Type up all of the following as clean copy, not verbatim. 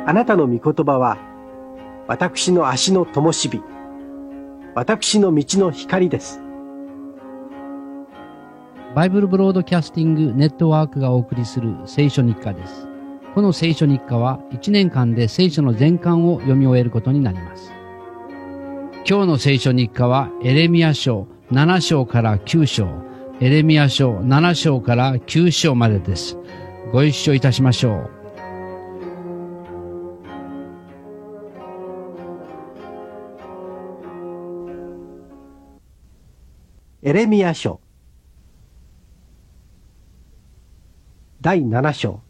あなたの御言葉は、私の足の灯火、私の道の光です。 バイブルブロードキャスティングネットワークがお送りする聖書日課です。この聖書日課は1年間で聖書の全巻を読み終えることになります。今日の聖書日課はエレミヤ書7章から9章、エレミヤ書7章から9章までです。ご一緒いたしましょう。 エレミヤ書第7章。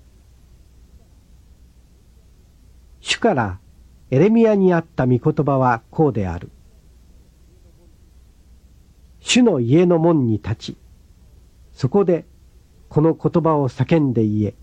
主からエレミヤにあった御言葉はこうである。主の家の門に立ち、そこでこの言葉を叫んで言え。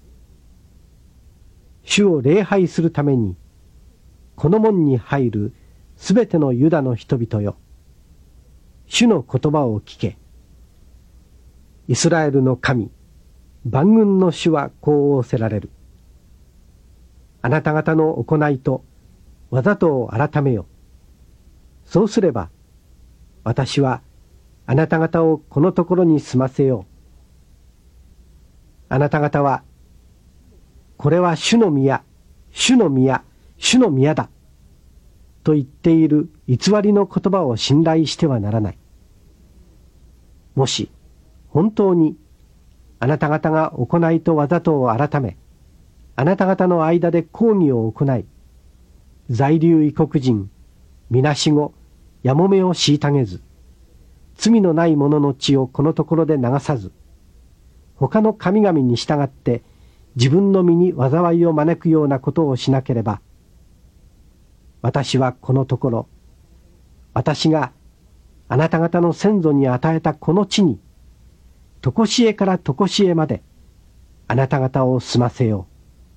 主を礼拝するために、この門に入るすべてのユダの人々よ。主の言葉を聞け。イスラエルの神、万軍の主はこう仰せられる。あなた方の行いとわざとを改めよ。そうすれば、私はあなた方をこのところに住ませよう。あなた方は、これは主の宮、主の宮、主の宮だ。と言っている偽りの言葉を信頼してはならない。もし本当にあなた方が行いとわざとを改め、あなた方の間で公義を行い、在留異国人、みなしご、やもめを虐げず、罪のない者の血をこのところで流さず、他の神々に従って自分の身に災いを招くようなことをしなければ、私はこのところ、私があなた方の先祖に与えたこの地に、とこしえからとこしえまで、あなた方を住ませよ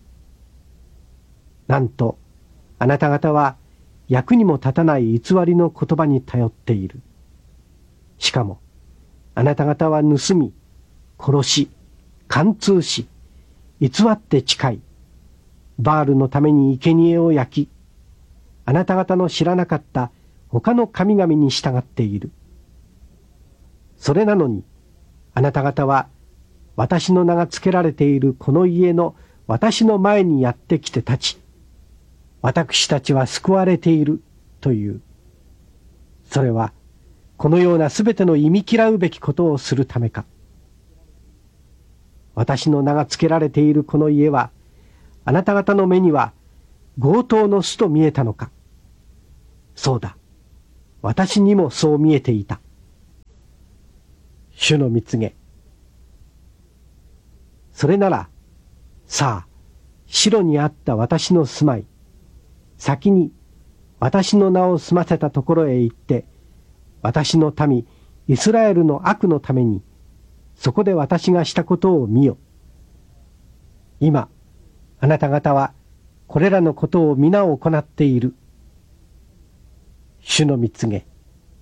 う。なんと、あなた方は役にも立たない偽りの言葉に頼っている。しかも、あなた方は盗み、殺し、貫通し、偽って誓い、バールのために生贄を焼き、あなた方の知らなかった他の神々に従っている。それなのに、あなた方は私の名が付けられているこの家の私の前にやってきて立ち、私たちは救われているという。それはこのようなすべての忌み嫌うべきことをするためか。私の名が付けられているこの家は、あなた方の目には強盗の巣と見えたのか。そうだ。私にもそう見えていた。主の蜜げ。それなら、さあ、白にあった私の住まい、先に私の名を済ませたところへ行って、私の民、イスラエルの悪のために、そこで私がしたことを見よ。今、あなた方は、これらのことを皆行っている。主の蜜げ。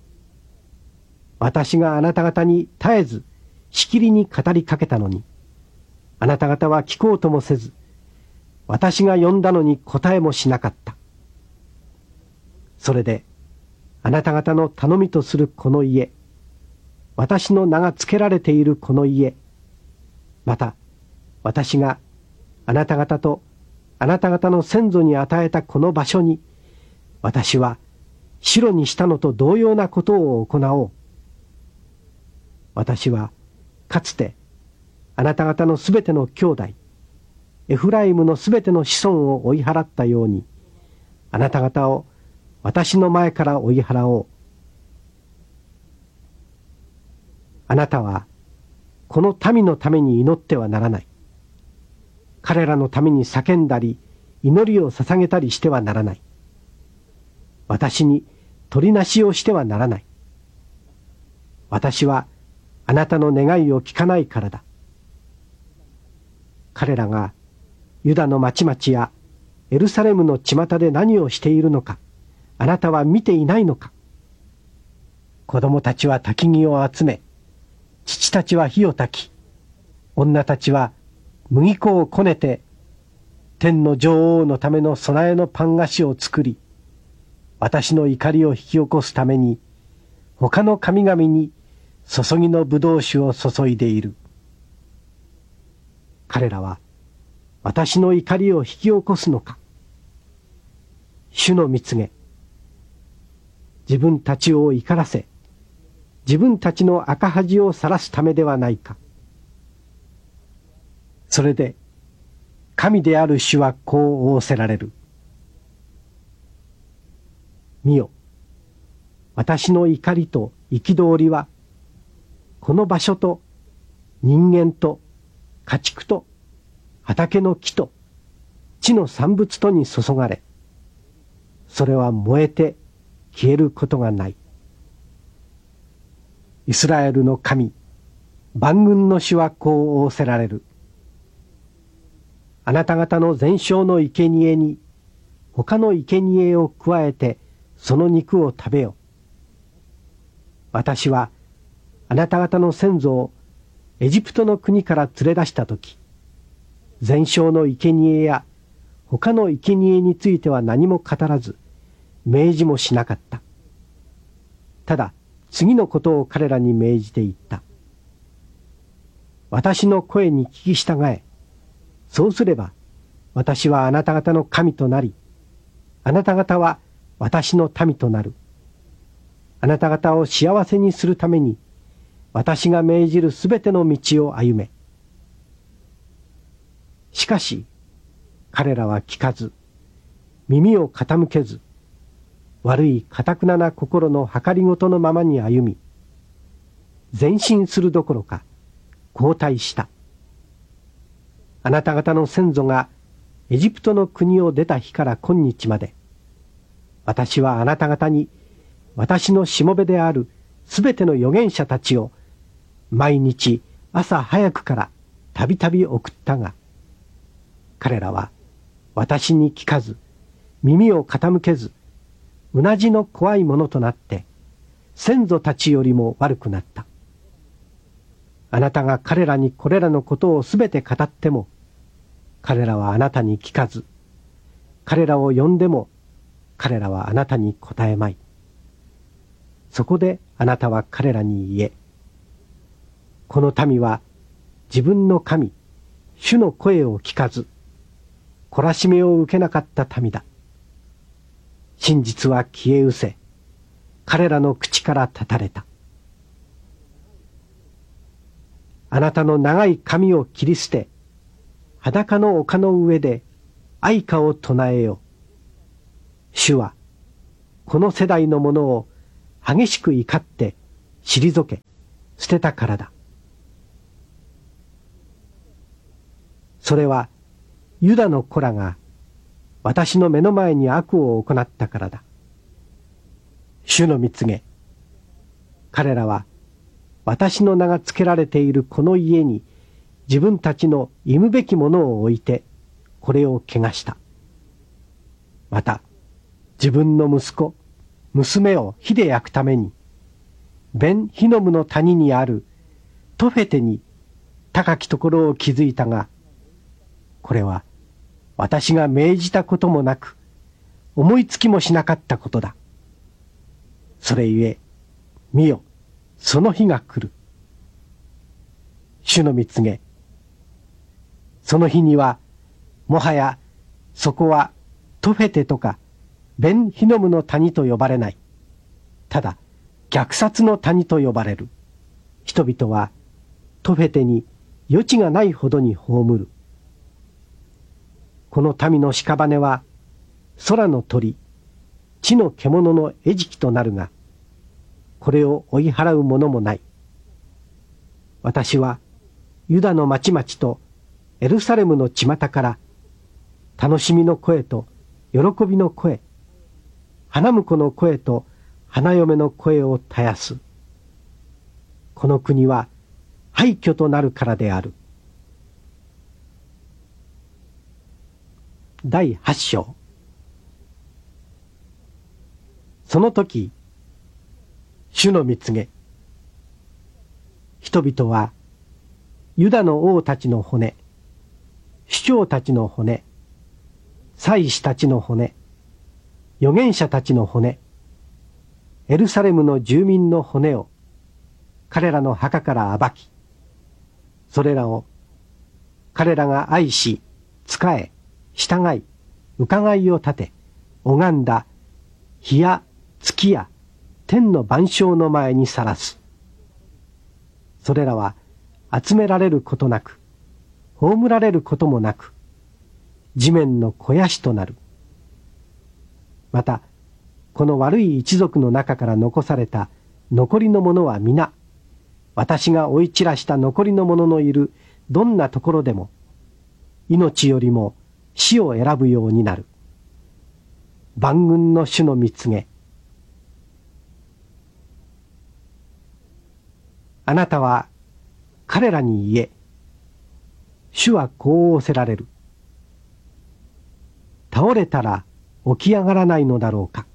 私があなた方に絶えずしきりに語りかけたのに、あなた方は聞こうともせず、私が呼んだのに答えもしなかった。それで、あなた方の頼みとするこの家、私の名が付けられているこの家、また、私があなた方とあなた方の先祖に与えたこの場所に、私は白にしたのと同様なことを行おう。私はかつてあなた方のすべての兄弟、エフライムのすべての子孫を追い払ったように、あなた方を私の前から追い払おう。あなたはこの民のために祈ってはならない。彼らのために叫んだり祈りを捧げたりしてはならない。私に取りなしをしてはならない。私はあなたの願いを聞かないからだ。彼らがユダの町々やエルサレムの巷で何をしているのか、あなたは見ていないのか。子供たちは焚き木を集め、父たちは火を焚き、女たちは麦粉をこねて天の女王のための備えのパン菓子を作り、私の怒りを引き起こすために、他の神々に注ぎの葡萄酒を注いでいる。彼らは私の怒りを引き起こすのか。主の蜜げ、自分たちを怒らせ、自分たちの赤恥を晒すためではないか。それで神である主はこう仰せられる。見よ、私の怒りと憤りはこの場所と人間と家畜と畑の木と地の産物とに注がれ、それは燃えて消えることがない。イスラエルの神、万軍の主はこう仰せられる。あなた方の全焼の生贄に他の生贄を加えてその肉を食べよ。私はあなた方の先祖をエジプトの国から連れ出したとき、全焼の生贄や他の生贄については何も語らず、命じもしなかった。ただ次のことを彼らに命じていった。私の声に聞き従え。そうすれば私はあなた方の神となり、あなた方は私の民となる。あなた方を幸せにするために私が命じるすべての道を歩め。しかし彼らは聞かず、耳を傾けず、悪い堅くなな心の計りごとのままに歩み、前進するどころか後退した。あなた方の先祖がエジプトの国を出た日から今日まで、私はあなた方に私のしもべであるすべての預言者たちを毎日朝早くからたびたび送ったが、彼らは私に聞かず、耳を傾けず、うなじの怖いものとなって先祖たちよりも悪くなった。あなたが彼らにこれらのことをすべて語っても、彼らはあなたに聞かず、彼らを呼んでも彼らはあなたに答えまい。そこであなたは彼らに言え、この民は自分の神、主の声を聞かず、懲らしめを受けなかった民だ。真実は消え失せ、彼らの口から断たれた。あなたの長い髪を切り捨て、裸の丘の上で哀歌を唱えよ。主はこの世代のものを激しく怒って退け捨てたからだ。それはユダの子らが私の目の前に悪を行ったからだ。主の蜜げ、彼らは私の名が付けられているこの家に自分たちの忌むべきものを置いてこれを汚した。また自分の息子、娘を火で焼くためにベンヒノムの谷にあるトフェテに高きところを築いたが、これは私が命じたこともなく思いつきもしなかったことだ。それゆえ見よ、その日が来る。主の蜜げ、その日にはもはやそこはトフェテとかベンヒノムの谷と呼ばれない。ただ虐殺の谷と呼ばれる。人々はトフェテに余地がないほどに葬る。この民の屍は空の鳥、地の獣の餌食となるが、これを追い払うものもない。私はユダの町々とエルサレムの巷から楽しみの声と喜びの声、花婿の声と花嫁の声を絶やす。この国は廃墟となるからである。第8章。その時、主の蜜げ、人々はユダの王たちの骨、首長たちの骨、 祭司たちの骨、預言者たちの骨、エルサレムの住民の骨を彼らの墓から暴き、それらを彼らが愛し、仕え、従い、伺いを立て、拝んだ日や月や天の万象の前にさらす。それらは集められることなく、葬られることもなく、地面の肥やしとなる。また、この悪い一族の中から残された残りの者は皆、私が追い散らした残りの者のいるどんなところでも、命よりも死を選ぶようになる。万軍の主の御告げ。あなたは彼らに言え。主はこう仰せられる。倒れたら起き上がらないのだろうか。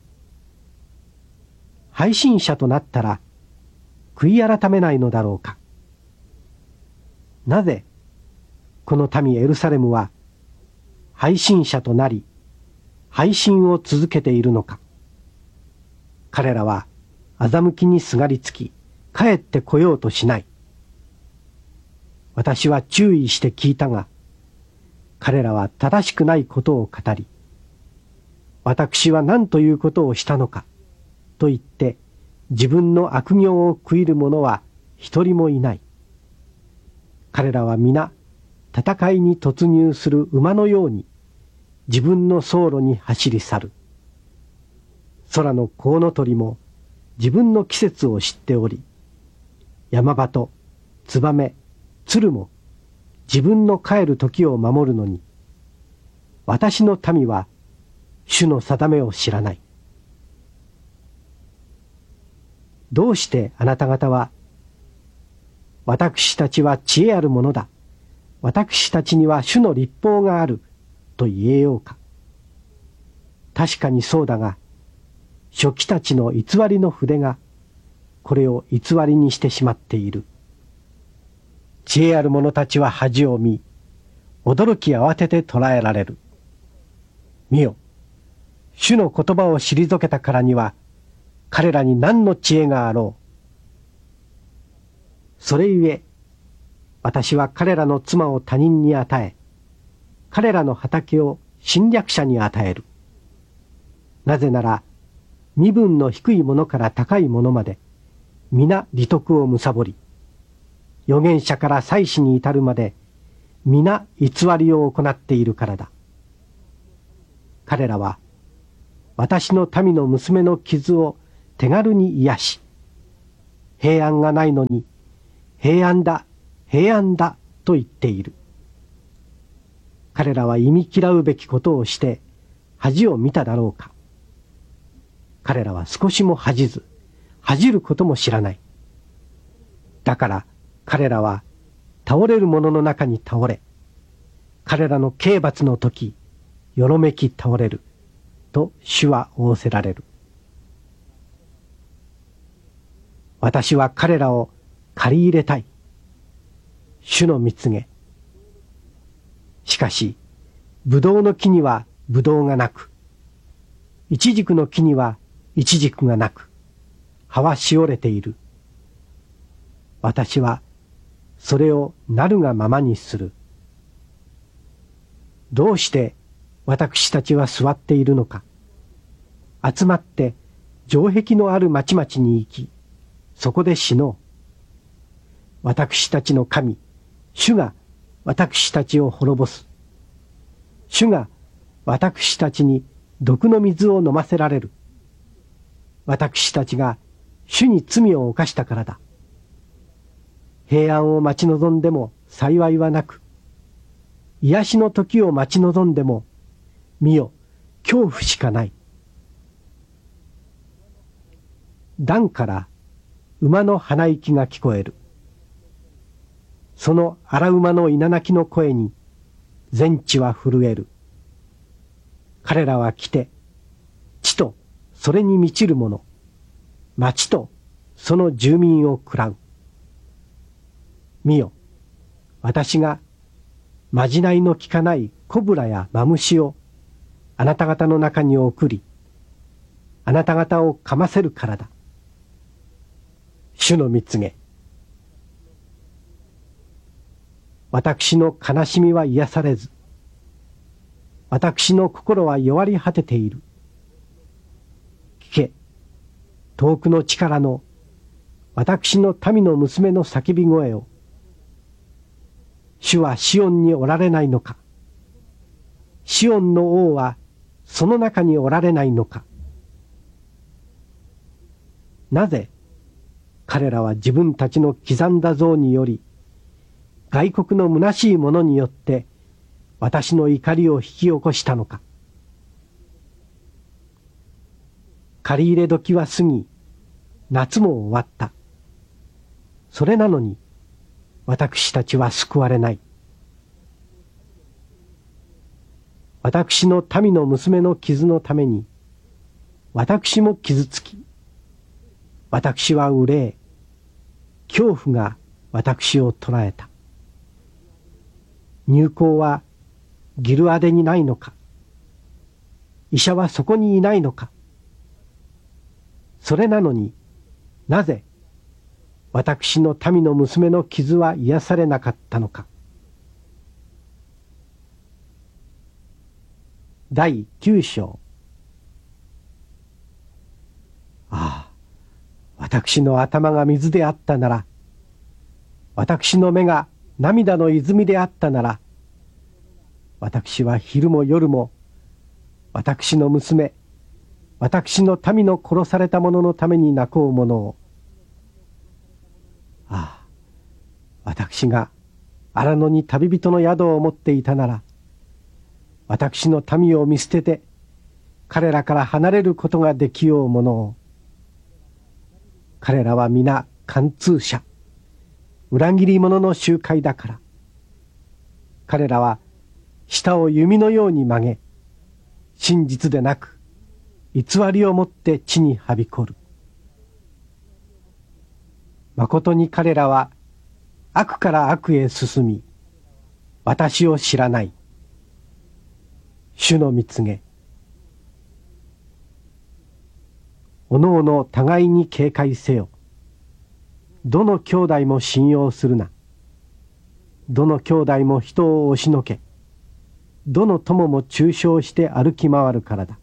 背信者となったら悔い改めないのだろうか。なぜこの民エルサレムは背信者となり背信を続けているのか。彼らは欺きにすがりつき帰ってこようとしない。私は注意して聞いたが、彼らは正しくないことを語り、私は何ということをしたのか、と言って自分の悪行を悔いる者は一人もいない。彼らは皆、戦いに突入する馬のように、自分の走路に走り去る。空のコウノトリも自分の季節を知っており、山鳩、ツバメ、鶴も自分の帰る時を守るのに、私の民は主の定めを知らない。どうしてあなた方は、私たちは知恵あるものだ、私たちには主の律法があると言えようか。確かにそうだが、書記たちの偽りの筆がこれを偽りにしてしまっている。知恵ある者たちは恥を見、驚き慌てて捕らえられる。見よ、主の言葉を退けたからには、彼らに何の知恵があろう。それゆえ、私は彼らの妻を他人に与え、彼らの畑を侵略者に与える。なぜなら、身分の低いものから高いものまで、皆利得を貪り、預言者から祭司に至るまで皆偽りを行っているからだ。彼らは私の民の娘の傷を手軽に癒し、平安がないのに平安だ平安だと言っている。彼らは忌み嫌うべきことをして恥を見ただろうか。彼らは少しも恥じず恥じることも知らない。だから彼らは倒れる者の中に倒れ、彼らの刑罰の時、よろめき倒れる、と主は仰せられる。私は彼らを借り入れたい。主の御告げ。しかし、ブドウの木にはブドウがなく、イチジクの木にはイチジクがなく、葉はしおれている。私はそれをなるがままにする。どうして私たちは座っているのか。集まって城壁のある町々に行き、そこで死のう。私たちの神、主が私たちを滅ぼす。主が私たちに毒の水を飲ませられる。私たちが主に罪を犯したからだ。平安を待ち望んでも幸いはなく、癒しの時を待ち望んでも、見よ、恐怖しかない。段から馬の鼻息が聞こえる。その荒馬の稲鳴きの声に全地は震える。彼らは来て、地とそれに満ちるもの、町とその住民を喰らう。見よ、私がまじないの効かないコブラやマムシをあなた方の中に送り、あなた方をかませるからだ。主の御告げ。私の悲しみは癒されず、私の心は弱り果てている。聞け、遠くの地からの私の民の娘の叫び声を。主はシオンにおられないのか。シオンの王はその中におられないのか。なぜ彼らは自分たちの刻んだ像により、外国の虚しいものによって私の怒りを引き起こしたのか。借り入れ時は過ぎ、夏も終わった。それなのに私たちは救われない。私の民の娘の傷のために私も傷つき、私は憂え、恐怖が私を捕らえた。入港はギルアデにないのか。医者はそこにいないのか。それなのになぜ私の民の娘の傷は癒されなかったのか。第9章。ああ、私の頭が水であったなら、私の目が涙の泉であったなら、私は昼も夜も私の娘、私の民の殺された者のために泣こうものを。ああ、私が荒野に旅人の宿を持っていたなら、私の民を見捨てて彼らから離れることができようものを。彼らは皆貫通者、裏切り者の集会だから。彼らは舌を弓のように曲げ、真実でなく偽りをもって地にはびこる。まことに彼らは悪から悪へ進み、私を知らない。主の御告げ。おのおの互いに警戒せよ。どの兄弟も信用するな。どの兄弟も人を押しのけ、どの友も中傷して歩き回るからだ。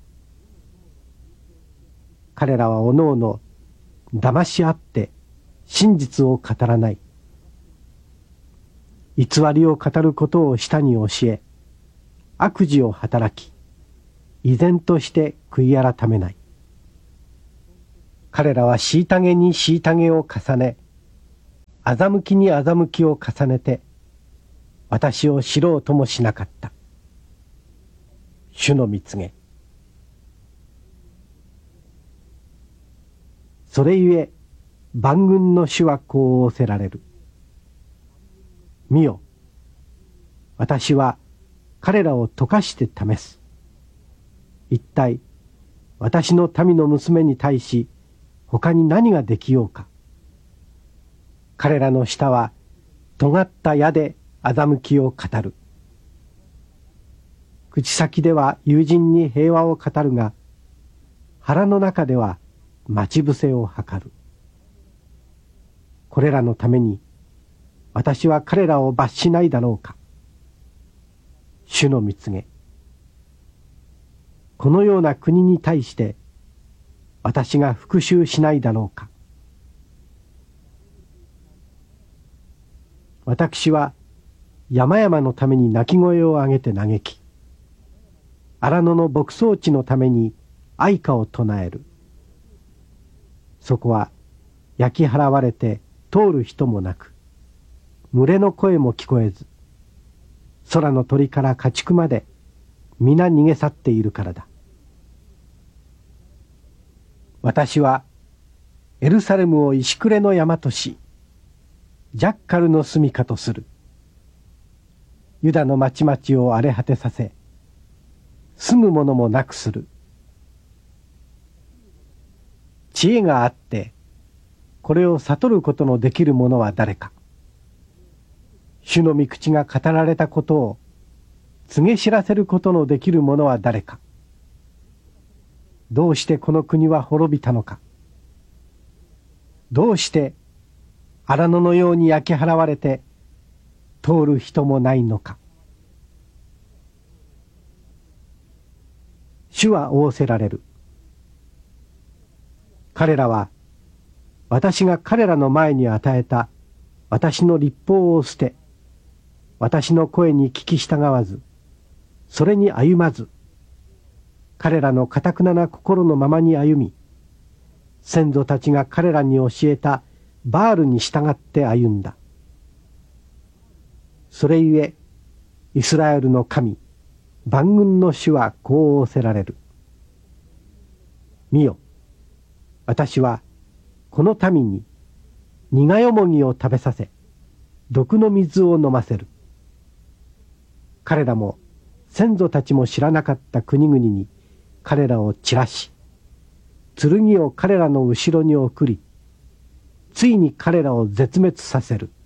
彼らはおのおの騙し合って真実を語らない。偽りを語ることを舌に教え、悪事を働き、依然として悔い改めない。彼らは虐げに虐げを重ね、欺きに欺きを重ねて、私を知ろうともしなかった。主の御告げ。それゆえ万軍の主はこう仰せられる。見よ、私は彼らを溶かして試す。一体私の民の娘に対し他に何ができようか。彼らの舌は尖った矢で欺きを語る。口先では友人に平和を語るが、腹の中では待ち伏せを図る。これらのために私は彼らを罰しないだろうか。主の御告げ。このような国に対して私が復讐しないだろうか。私は山々のために鳴き声を上げて嘆き、荒野の牧草地のために哀歌を唱える。そこは焼き払われて通る人もなく、群れの声も聞こえず、空の鳥から家畜まで皆逃げ去っているからだ。私はエルサレムを石暮れの山とし、ジャッカルの住処とする。ユダの町々を荒れ果てさせ、住むものもなくする。知恵があってこれを悟ることのできる者は誰か。主の御口が語られたことを告げ知らせることのできる者は誰か。 どうしてこの国は滅びたのか。どうして荒野のように焼き払われて通る人もないのか。主は仰せられる。彼らは私が彼らの前に与えた私の律法を捨て、私の声に聞き従わず、それに歩まず、彼らの堅な心のままに歩み、先祖たちが彼らに教えたバールに従って歩んだ。それゆえ、イスラエルの神、万軍の主はこう仰せられる。見よ、私はこの民に苦よもぎを食べさせ、毒の水を飲ませる。彼らも先祖たちも知らなかった国々に彼らを散らし、剣を彼らの後ろに送り、ついに彼らを絶滅させる。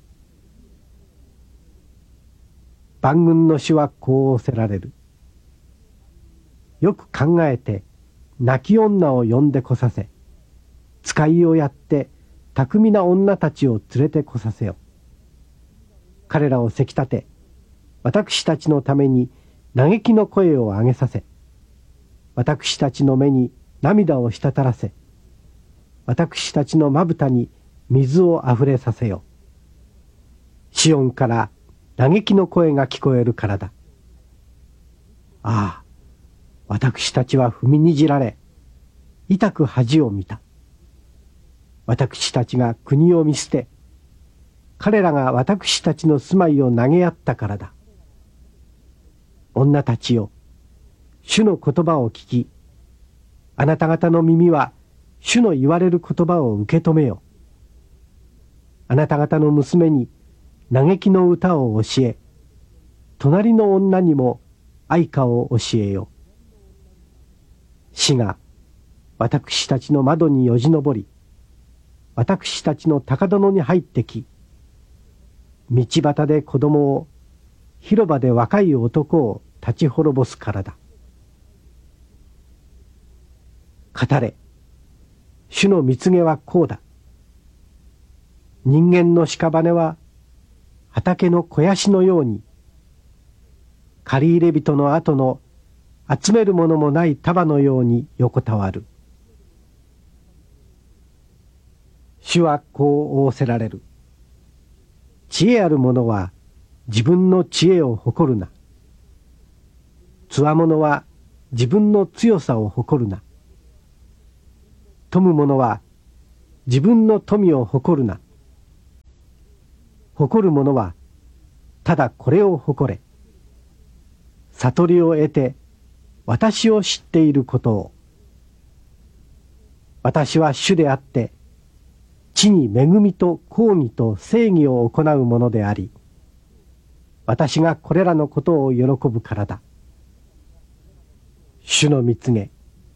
万軍の主はこう仰せられる。よく考えて泣き女を呼んでこさせ、使いをやって巧みな女たちを連れてこさせよ。彼らをせき立て、私たちのために嘆きの声を上げさせ、私たちの目に涙を滴らせ、私たちのまぶたに水をあふれさせよ。シオンから嘆きの声が聞こえるからだ。ああ、私たちは踏みにじられ、痛く恥を見た。私たちが国を見捨て、彼らが私たちの住まいを投げやったからだ。女たちよ、主の言葉を聞き、あなた方の耳は主の言われる言葉を受け止めよ。あなた方の娘に嘆きの歌を教え、隣の女にも愛歌を教えよ。死が私たちの窓によじ登り、私たちの高殿に入ってき、道端で子供を、広場で若い男を立ち滅ぼすからだ。語れ、主の蜜毛はこうだ。人間の屍は畑の肥やしのように、借り入れ人の後の集めるものもない束のように横たわる。主はこう仰せられる。知恵ある者は自分の知恵を誇るな。つわものは自分の強さを誇るな。富む者は自分の富を誇るな。誇る者はただこれを誇れ。悟りを得て私を知っていることを。私は主であって、地に恵みと公義と正義を行うものであり、私がこれらのことを喜ぶからだ。主の蜜毛。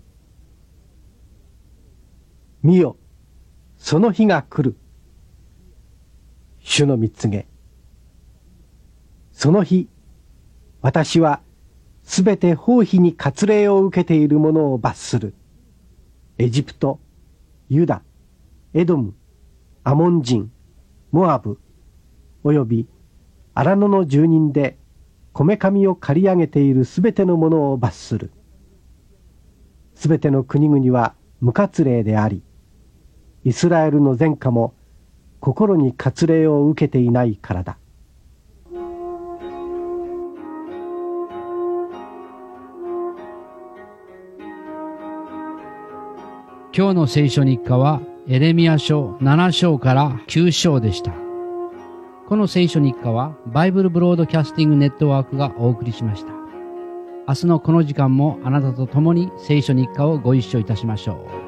見よ、その日が来る。主の蜜毛。その日、私はすべて包皮に割礼を受けている者を罰する。エジプト、ユダ、エドム、アモン人、モアブ、および荒野の住人でこめかみを刈り上げているすべての者を罰する。すべての国々は無割礼であり、イスラエルの前科も心に割礼を受けていないからだ。 今日の聖書日課はエレミヤ書7章から9章でした。この聖書日課はバイブルブロードキャスティングネットワークがお送りしました。明日のこの時間もあなたと共に聖書日課をご一緒いたしましょう。